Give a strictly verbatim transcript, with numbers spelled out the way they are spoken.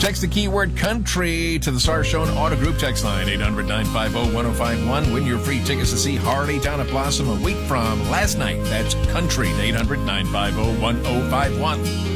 Text the keyword country to the Star Show and Auto Group text line eight hundred, nine five zero, one zero five one. Win your free tickets to see Harley down at Blossom a week from last night. That's country, eight hundred, nine five zero, one zero five one.